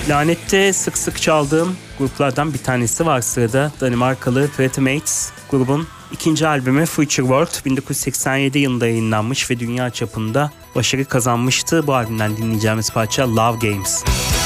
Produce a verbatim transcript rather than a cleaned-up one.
Lanet'te sık sık çaldığım gruplardan bir tanesi var sırada. Danimarkalı Pretty Mates grubun ikinci albümü Future World bin dokuz yüz seksen yedi yılında yayınlanmış ve dünya çapında başarı kazanmıştı. Bu albümden dinleyeceğimiz parça Love Games.